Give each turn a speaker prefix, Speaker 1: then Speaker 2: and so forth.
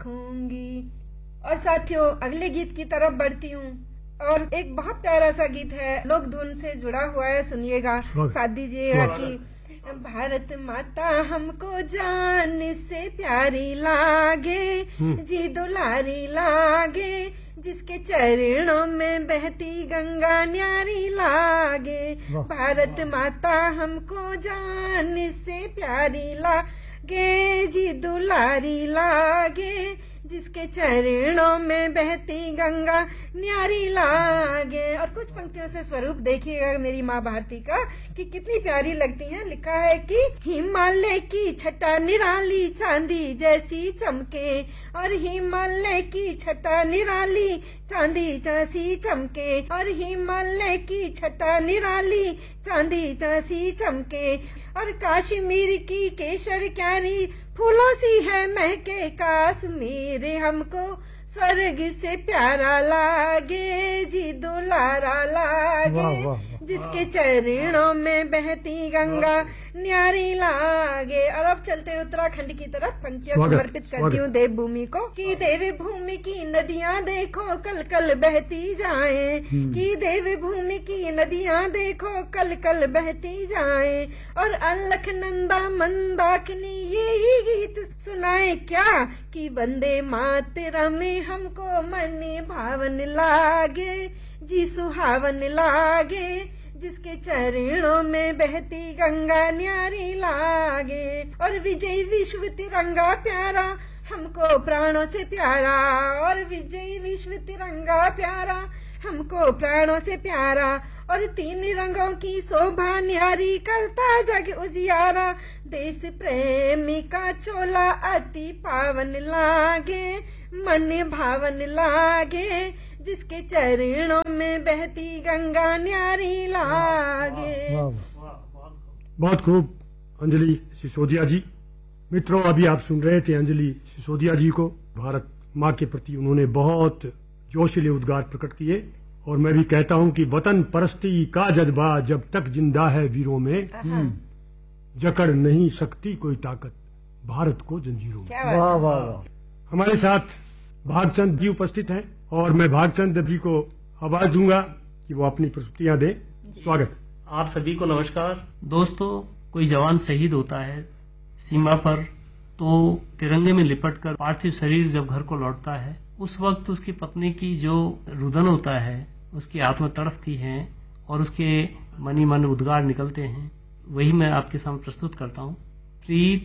Speaker 1: रखूंगी। और साथियों, अगले गीत की तरफ बढ़ती हूँ और एक बहुत प्यारा सा गीत है, लोक धुन से जुड़ा हुआ है, सुनिएगा, साथ दीजिएगा कि भारत माता हमको जान से प्यारी लागे, जी दुलारी लागे, जिसके चरणों में बहती गंगा न्यारी लागे। भारत माता हमको जान से प्यारी लागे, जी दुलारी लागे, जिसके चरणों में बहती गंगा न्यारी लागे। और कुछ पंक्तियों से स्वरूप देखिएगा मेरी माँ भारती का कि कितनी प्यारी लगती है। लिखा है कि हिमालय की छटा निराली चांदी जैसी चमके, और हिमालय की छटा निराली चांदी जैसी चमके, और हिमालय की छटा निराली चांदी जैसी चमके, और कश्मीर की केसर क्यारी फूलों सी है महके कश्मीर, हमको स्वर्ग से प्यारा लागे, जी दुलारा लागे, जिसके चरणों में बहती गंगा न्यारी लागे। और अब चलते उत्तराखंड की तरफ, पंक्तियां समर्पित करती हूँ देवभूमि को कि देवभूमि की नदियां देखो कल कल बहती जाएं, कि देवभूमि की नदियां देखो कल कल बहती जाएं, और अलखनंदा मंदाकिनी यही गीत सुनाए क्या, कि वंदे मातरम हमको मन भावन लागे, जी सुहावन लागे, जिसके चरणों में बहती गंगा न्यारी लागे। और विजय विश्व तिरंगा प्यारा हमको प्राणों से प्यारा, और विजय विश्व तिरंगा प्यारा हमको प्राणों से प्यारा, और तीन रंगों की शोभा न्यारी करता जग उजियारा, देश प्रेमी का चोला अति पावन लागे, मन भावन लागे, जिसके चरणों में बहती गंगा न्यारी लागे।
Speaker 2: बहुत खूब अंजलि सिसोदिया जी। मित्रों, अभी आप सुन रहे थे अंजलि सिसोदिया जी को। भारत माँ के प्रति उन्होंने बहुत जोशीले उद्गार प्रकट किए, और मैं भी कहता हूं कि वतन परस्ती का जज्बा जब तक जिंदा है वीरों में, जकड़ नहीं सकती कोई ताकत भारत को जंजीरों में।
Speaker 3: वाह वाह वाह।
Speaker 2: हमारे साथ भागचंद जी उपस्थित हैं, और मैं भागचंद जी को आवाज दूंगा कि वो अपनी प्रस्तुतियां दें। स्वागत।
Speaker 4: आप सभी को नमस्कार। दोस्तों, कोई जवान शहीद होता है सीमा पर, तो तिरंगे में लिपटकर पार्थिव शरीर जब घर को लौटता है, उस वक्त उसकी पत्नी की जो रुदन होता है, उसकी आत्मा तड़पती है और उसके मनी मन उद्गार निकलते हैं, वही मैं आपके सामने प्रस्तुत करता हूँ। प्रीत